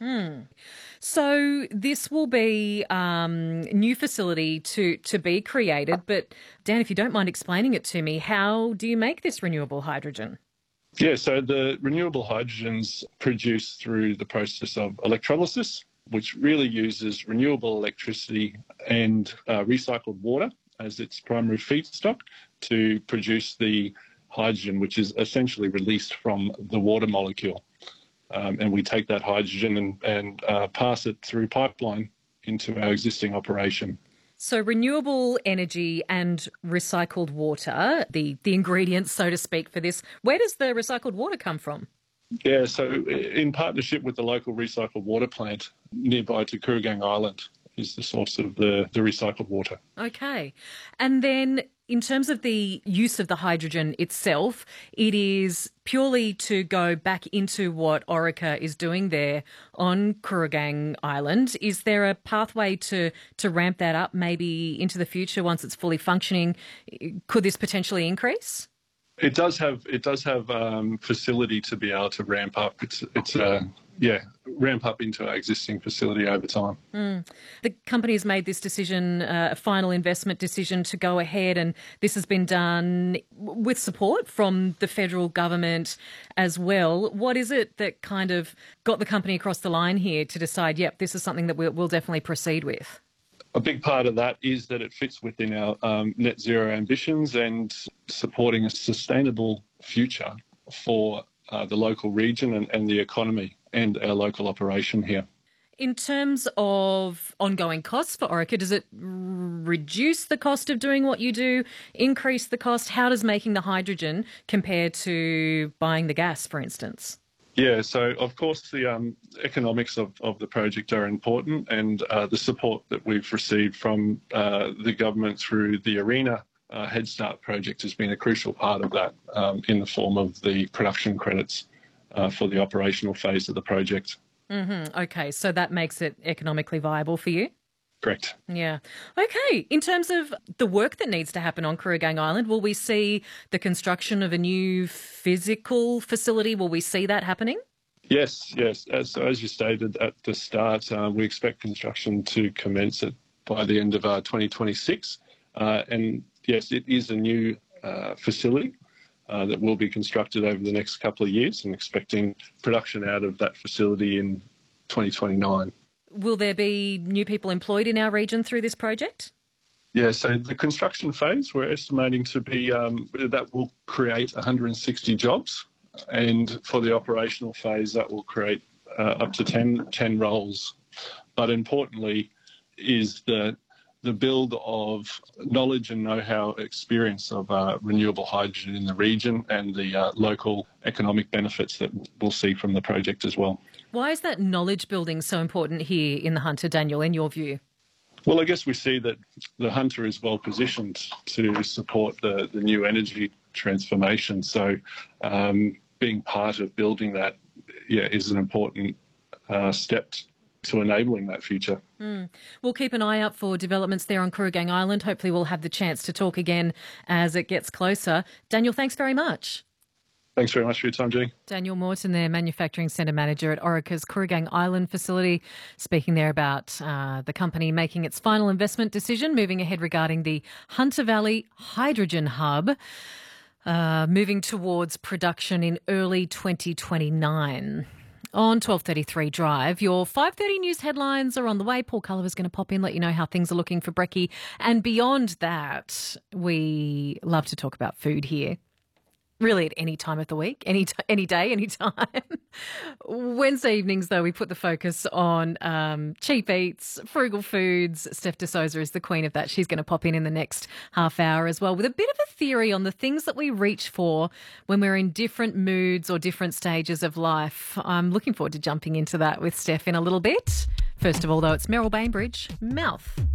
So this will be new facility to be created. But Dan, if you don't mind explaining it to me, how do you make this renewable hydrogen? Yeah, so the renewable hydrogen's produced through the process of electrolysis, which really uses renewable electricity and recycled water as its primary feedstock to produce the hydrogen, which is essentially released from the water molecule. And we take that hydrogen and pass it through pipeline into our existing operation. So renewable energy and recycled water, the ingredients, so to speak, for this. Where does the recycled water come from? Yeah, so in partnership with the local recycled water plant nearby to Kooragang Island is the source of the recycled water. Okay. And then in terms of the use of the hydrogen itself, it is purely to go back into what Orica is doing there on Kooragang Island. Is there a pathway to ramp that up maybe into the future once it's fully functioning? Could this potentially increase? It does have facility to be able to ramp up. Ramp up into our existing facility over time. The company has made this decision, a final investment decision to go ahead, and this has been done with support from the federal government as well. What is it that kind of got the company across the line here to decide, yep, this is something that we'll definitely proceed with? A big part of that is that it fits within our net zero ambitions and supporting a sustainable future for the local region and the economy and our local operation here. In terms of ongoing costs for Orica, does it reduce the cost of doing what you do, increase the cost? How does making the hydrogen compare to buying the gas, for instance? Yeah, so of course the economics of the project are important, and the support that we've received from the government through the ARENA Head Start project has been a crucial part of that in the form of the production credits for the operational phase of the project. Mm-hmm. Okay, so that makes it economically viable for you? Correct. Yeah. Okay. In terms of the work that needs to happen on Kooragang Island, will we see the construction of a new physical facility? Will we see that happening? Yes. As you stated at the start, we expect construction to commence by the end of 2026. And yes, it is a new facility that will be constructed over the next couple of years, and expecting production out of that facility in 2029. Will there be new people employed in our region through this project? Yeah, so the construction phase, we're estimating to be, that will create 160 jobs. And for the operational phase, that will create up to 10 roles. But importantly is the build of knowledge and know-how experience of renewable hydrogen in the region, and the local economic benefits that we'll see from the project as well. Why is that knowledge building so important here in the Hunter, Daniel, in your view? Well, I guess we see that the Hunter is well positioned to support the new energy transformation. So being part of building that is an important step to enabling that future. We'll keep an eye out for developments there on Kooragang Island. Hopefully we'll have the chance to talk again as it gets closer. Daniel, thanks very much. Thanks very much for your time, Jenny. Daniel Morton, their Manufacturing Centre Manager at Orica's Kooragang Island facility, speaking there about the company making its final investment decision, moving ahead regarding the Hunter Valley Hydrogen Hub, moving towards production in early 2029. On 12:33 Drive, your 5:30 news headlines are on the way. Paul Culliver's going to pop in, let you know how things are looking for brekkie. And beyond that, we love to talk about food here. Really at any time of the week, any day, any time. Wednesday evenings, though, we put the focus on cheap eats, frugal foods. Steph De Souza is the queen of that. She's going to pop in the next half hour as well with a bit of a theory on the things that we reach for when we're in different moods or different stages of life. I'm looking forward to jumping into that with Steph in a little bit. First of all, though, it's Meryl Bainbridge, Mouth.